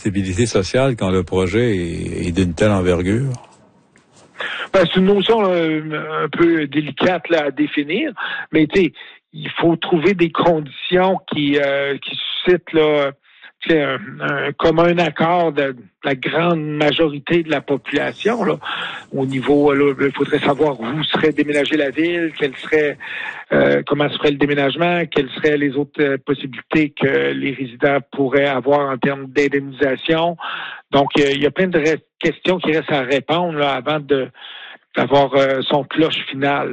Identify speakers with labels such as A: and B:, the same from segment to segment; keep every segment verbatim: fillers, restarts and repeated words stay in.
A: sensibilité sociale quand le projet est, est d'une telle envergure?
B: Ben, c'est une notion là, un peu délicate là, à définir, mais tu sais, il faut trouver des conditions qui, euh, qui suscitent là, un, un commun accord de la grande majorité de la population. Là. Au niveau, là, il faudrait savoir où serait déménagée la ville, quelle serait, euh, comment serait le déménagement, quelles seraient les autres euh, possibilités que les résidents pourraient avoir en termes d'indemnisation. Donc, euh, il y a plein de ré- questions qui restent à répondre là, avant de d'avoir euh, son cloche final.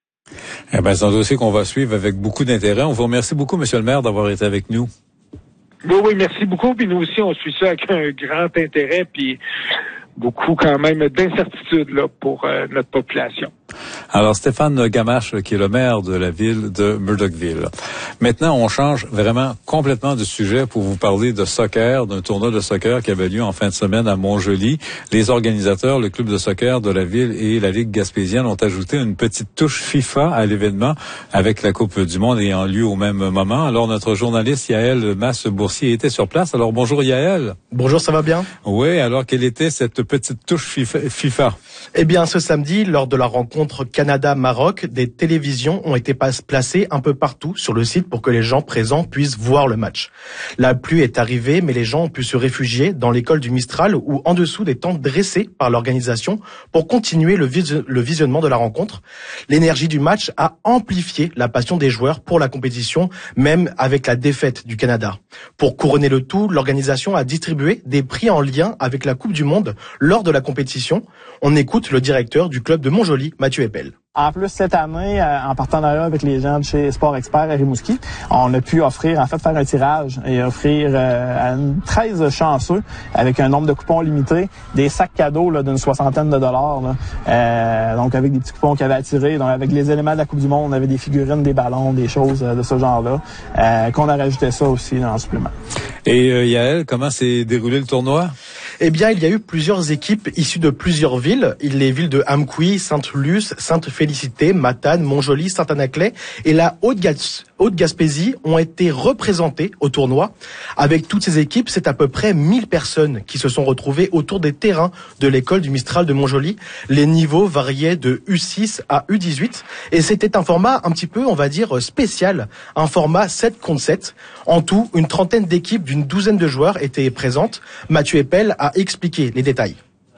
A: Eh ben, c'est un dossier qu'on va suivre avec beaucoup d'intérêt. On vous remercie beaucoup, Monsieur le maire, d'avoir été avec nous.
B: Oui, oui, merci beaucoup. Puis nous aussi, on suit ça avec un grand intérêt, puis beaucoup quand même d'incertitude là pour euh, notre population.
A: Alors, Stéphane Gamache, qui est le maire de la ville de Murdochville. Maintenant, on change vraiment complètement de sujet pour vous parler de soccer, d'un tournoi de soccer qui avait lieu en fin de semaine à Montjoly. Les organisateurs, le club de soccer de la ville et la Ligue gaspésienne ont ajouté une petite touche FIFA à l'événement avec la Coupe du Monde ayant lieu au même moment. Alors, notre journaliste Yaël Masse-Boursier était sur place. Alors, bonjour Yaël.
C: Bonjour, ça va bien?
A: Oui, alors quelle était cette petite touche FIFA?
C: Eh bien, ce samedi, lors de la rencontre Canada-Maroc, des télévisions ont été placées un peu partout sur le site pour que les gens présents puissent voir le match. La pluie est arrivée, mais les gens ont pu se réfugier dans l'école du Mistral ou en dessous des tentes dressées par l'organisation pour continuer le, vis- le visionnement de la rencontre. L'énergie du match a amplifié la passion des joueurs pour la compétition, même avec la défaite du Canada. Pour couronner le tout, l'organisation a distribué des prix en lien avec la Coupe du Monde lors de la compétition. On écoute le directeur du club de Montjoly, Mathieu Eppel.
D: En plus, cette année, en partenariat avec les gens de chez Sport Expert à Rimouski, on a pu offrir, en fait, faire un tirage et offrir euh, à treize chanceux, avec un nombre de coupons limité, des sacs cadeaux là, d'une soixantaine de dollars. Là. Euh, donc, avec des petits coupons qui avaient attiré. Donc, avec les éléments de la Coupe du Monde, on avait des figurines, des ballons, des choses de ce genre-là, euh, qu'on a rajouté ça aussi dans le supplément.
A: Et euh, Yaël, comment s'est déroulé le tournoi?
C: Eh bien, il y a eu plusieurs équipes issues de plusieurs villes. Les villes de Amqui, Sainte-Luce, Sainte-Félicité, Matane, Montjoly, Saint-Anaclet et la Haute-Gas- Haute-Gaspésie ont été représentées au tournoi. Avec toutes ces équipes, c'est à peu près mille personnes qui se sont retrouvées autour des terrains de l'école du Mistral de Montjoly. Les niveaux variaient de U six à U dix-huit et c'était un format un petit peu, on va dire, spécial. Un format sept contre sept. En tout, une trentaine d'équipes d'une douzaine de joueurs étaient présentes. Mathieu Eppel a expliqué les détails.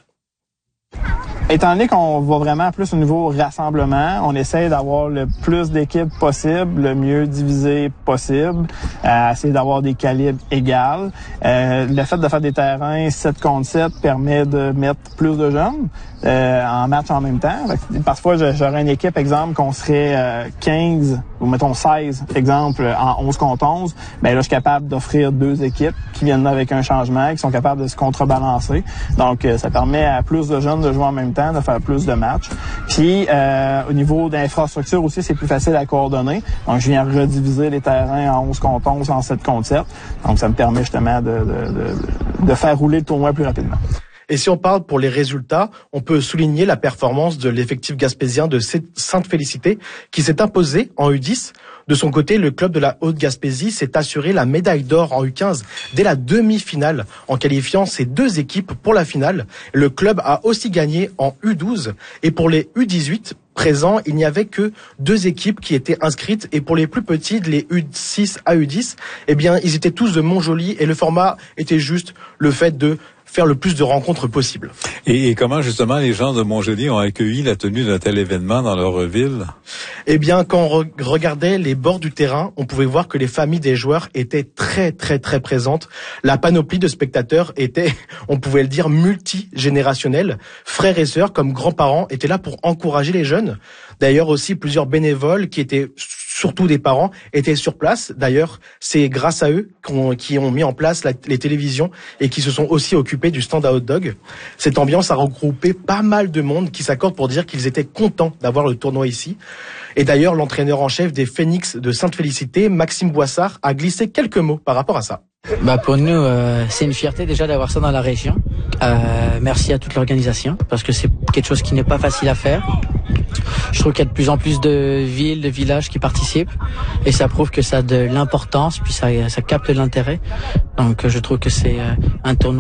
D: Étant donné qu'on va vraiment plus au niveau rassemblement, on essaie d'avoir le plus d'équipes possible, le mieux divisé possible, euh, essayer d'avoir des calibres égaux. Euh, le fait de faire des terrains sept contre sept permet de mettre plus de jeunes euh, en match en même temps. Parfois, j'aurais une équipe, exemple, qu'on serait euh, quinze ou mettons seize, exemple, en onze contre onze. Ben là, je suis capable d'offrir deux équipes qui viennent avec un changement, qui sont capables de se contrebalancer. Donc, euh, ça permet à plus de jeunes de jouer en même temps, de faire plus de matchs. Puis, euh, au niveau d'infrastructure aussi, c'est plus facile à coordonner. Donc, je viens rediviser les terrains en onze contre onze, en sept contre sept. Donc, ça me permet justement de, de, de, de faire rouler le tournoi plus rapidement.
C: Et si on parle pour les résultats, on peut souligner la performance de l'effectif gaspésien de Sainte-Félicité qui s'est imposé en U dix. De son côté, le club de la Haute-Gaspésie s'est assuré la médaille d'or en U quinze dès la demi-finale en qualifiant ses deux équipes pour la finale. Le club a aussi gagné en U douze et pour les U dix-huit présents, il n'y avait que deux équipes qui étaient inscrites et pour les plus petites, les U six à U dix, eh bien, ils étaient tous de Montjoly et le format était juste le fait de faire le plus de rencontres possible.
A: Et, et comment justement les gens de Montjoly ont accueilli la tenue d'un tel événement dans leur ville?
C: Eh bien, quand on re- regardait les bords du terrain, on pouvait voir que les familles des joueurs étaient très très très présentes. La panoplie de spectateurs était, on pouvait le dire, multigénérationnelle. Frères et sœurs comme grands-parents étaient là pour encourager les jeunes. D'ailleurs aussi, plusieurs bénévoles qui étaient surtout des parents étaient sur place. D'ailleurs, c'est grâce à eux qu'on, qui ont mis en place la, les télévisions et qui se sont aussi occupés du stand à hot dog. Cette ambiance a regroupé pas mal de monde qui s'accorde pour dire qu'ils étaient contents d'avoir le tournoi ici. Et d'ailleurs, l'entraîneur en chef des Phoenix de Sainte-Félicité, Maxime Boissard, a glissé quelques mots par rapport à ça.
E: Bah pour nous, euh, c'est une fierté déjà d'avoir ça dans la région. Euh, merci à toute l'organisation parce que c'est quelque chose qui n'est pas facile à faire. Je trouve qu'il y a de plus en plus de villes, de villages qui participent et ça prouve que ça a de l'importance puis ça, ça capte l'intérêt. Donc je trouve que c'est un tournoi